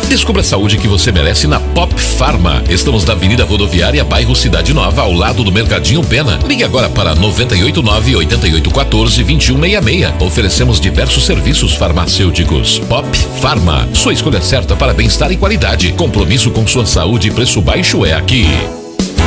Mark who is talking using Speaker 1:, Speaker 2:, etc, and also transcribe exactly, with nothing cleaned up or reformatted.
Speaker 1: Descubra a saúde que você merece na Pop Pharma. Estamos na Avenida Rodoviária, bairro Cidade Nova, ao lado do Mercadinho Pena. Ligue agora para noventa e oito nove, oito oito um quatro, dois um seis seis. Oferecemos diversos serviços farmacêuticos. Pop Pharma, sua escolha certa para bem-estar e qualidade. Compromisso com sua saúde e preço baixo é aqui.